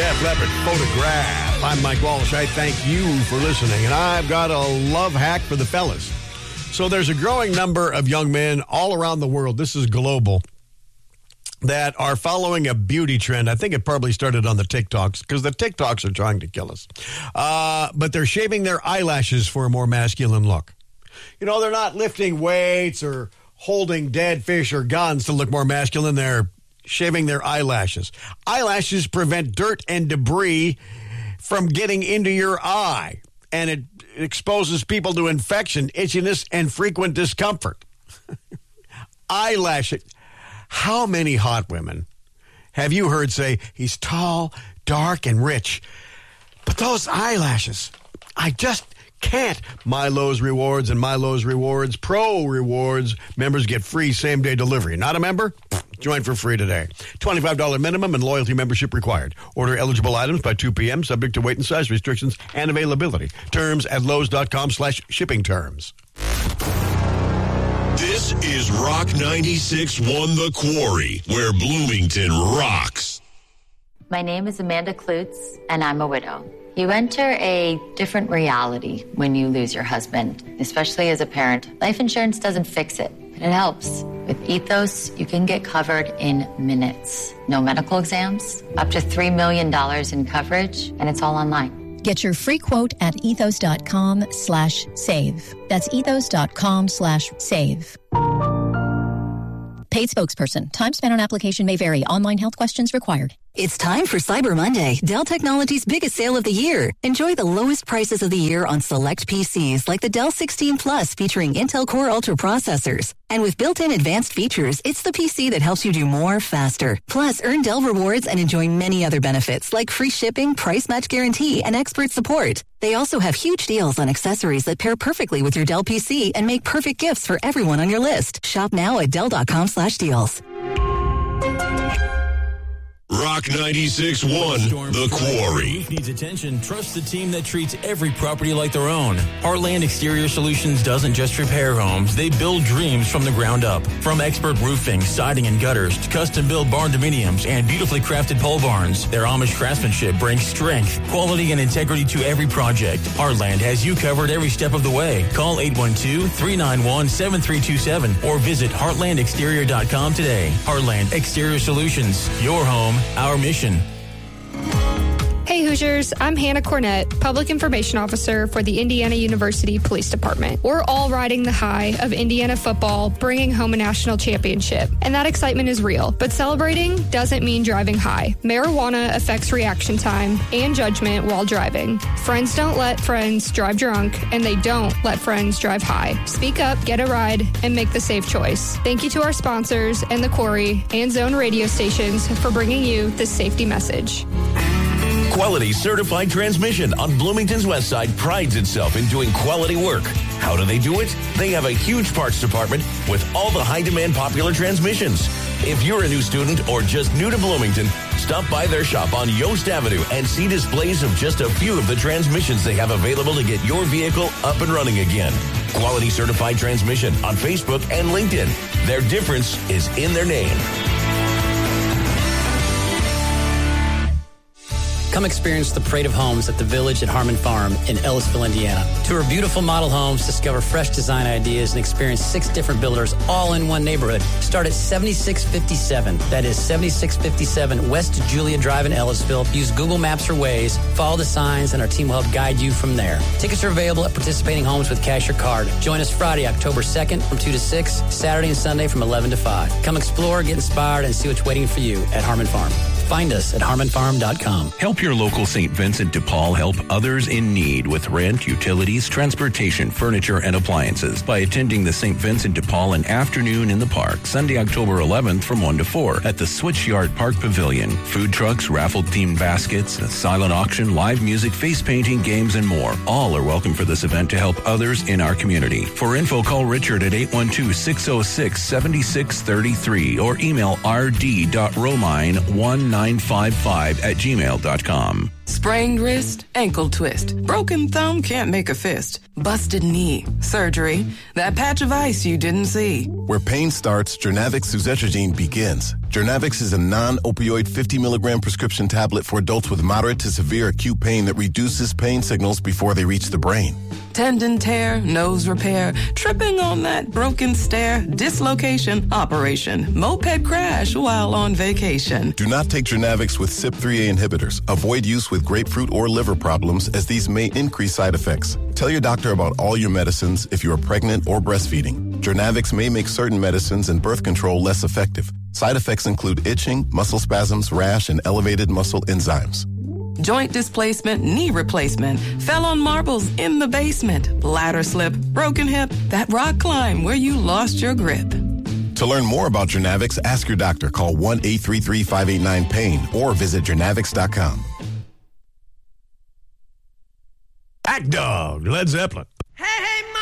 Def Leppard, Photograph. I'm Mike Walsh. I thank you for listening, and I've got a love hack for the fellas. So there's a growing number of young men all around the world, this is global, that are following a beauty trend. I think it probably started on the TikToks, because the TikToks are trying to kill us. But they're shaving their eyelashes for a more masculine look. You know, they're not lifting weights or holding dead fish or guns to look more masculine. They're shaving their eyelashes. Eyelashes prevent dirt and debris from getting into your eye, and it exposes people to infection, itchiness, and frequent discomfort. Eyelashes. How many hot women have you heard say, he's tall, dark, and rich, but those eyelashes, I just can't. Milo's Rewards and Milo's Rewards Pro Rewards members get free same-day delivery. Not a member? Join for free today. $25 minimum and loyalty membership required. Order eligible items by 2 p.m. subject to weight and size restrictions and availability. Terms at Lowe's.com/shipping terms. This is Rock 96.1 The Quarry, where Bloomington rocks. My name is Amanda Klutz, and I'm a widow. You enter a different reality when you lose your husband, especially as a parent. Life insurance doesn't fix it, but it helps. With Ethos, you can get covered in minutes. No medical exams, up to $3 million in coverage, and it's all online. Get your free quote at ethos.com/save. That's ethos.com/save. Paid spokesperson. Time spent on application may vary. Online health questions required. It's time for Cyber Monday, Dell Technologies' biggest sale of the year. Enjoy the lowest prices of the year on select PCs like the Dell 16 Plus featuring Intel Core Ultra processors. And with built-in advanced features, it's the PC that helps you do more faster. Plus, earn Dell rewards and enjoy many other benefits like free shipping, price match guarantee, and expert support. They also have huge deals on accessories that pair perfectly with your Dell PC and make perfect gifts for everyone on your list. Shop now at Dell.com/deals. Rock 96.1 The Quarry. Needs attention. Trust the team that treats every property like their own. Heartland Exterior Solutions doesn't just repair homes, they build dreams from the ground up. From expert roofing, siding, and gutters to custom-built barn dominiums and beautifully crafted pole barns, their Amish craftsmanship brings strength, quality, and integrity to every project. Heartland has you covered every step of the way. Call 812-391-7327 or visit heartlandexterior.com today. Heartland Exterior Solutions, your home, our mission. Hey Hoosiers, I'm Hannah Cornett, Public Information Officer for the Indiana University Police Department. We're all riding the high of Indiana football bringing home a national championship, and that excitement is real. But celebrating doesn't mean driving high. Marijuana affects reaction time and judgment while driving. Friends don't let friends drive drunk, and they don't let friends drive high. Speak up, get a ride, and make the safe choice. Thank you to our sponsors and the Quarry and Zone radio stations for bringing you this safety message. Quality Certified Transmission on Bloomington's West Side prides itself in doing quality work. How do they do it? They have a huge parts department with all the high-demand popular transmissions. If you're a new student or just new to Bloomington, stop by their shop on Yost Avenue and see displays of just a few of the transmissions they have available to get your vehicle up and running again. Quality Certified Transmission on Facebook and LinkedIn. Their difference is in their name. Come experience the parade of homes at the Village at Harmon Farm in Ellisville, Indiana. Tour beautiful model homes, discover fresh design ideas, and experience 6 different builders all in one neighborhood. Start at 7657. That is 7657 West Julia Drive in Ellisville. Use Google Maps or Waze. Follow the signs, and our team will help guide you from there. Tickets are available at participating homes with cash or card. Join us Friday, October 2nd from 2 to 6, Saturday and Sunday from 11 to 5. Come explore, get inspired, and see what's waiting for you at Harmon Farm. Find us at harmonfarm.com. Help your local St. Vincent de Paul help others in need with rent, utilities, transportation, furniture, and appliances by attending the St. Vincent de Paul an afternoon in the park, Sunday, October 11th from 1 to 4 at the Switchyard Park Pavilion. Food trucks, raffle-themed baskets, a silent auction, live music, face painting, games, and more. All are welcome for this event to help others in our community. For info, call Richard at 812-606-7633 or email rd.romine1955 at gmail.com. Sprained wrist, ankle twist. Broken thumb can't make a fist. Busted knee, surgery. That patch of ice you didn't see. Where pain starts, Jernavix suzetrigine begins. Jernavix is a non-opioid 50-milligram prescription tablet for adults with moderate to severe acute pain that reduces pain signals before they reach the brain. Tendon tear, nose repair, tripping on that broken stair, dislocation, operation, moped crash while on vacation. Do not take Jernavix with CYP3A inhibitors. Avoid use with grapefruit or liver problems as these may increase side effects. Tell your doctor about all your medicines if you are pregnant or breastfeeding. Jernavix may make certain medicines and birth control less effective. Side effects include itching, muscle spasms, rash, and elevated muscle enzymes. Joint displacement, knee replacement, fell on marbles in the basement, ladder slip, broken hip, that rock climb where you lost your grip. To learn more about Jernavix, ask your doctor. Call 1-833-589-PAIN or visit Jernavix.com. Act Dog, Led Zeppelin.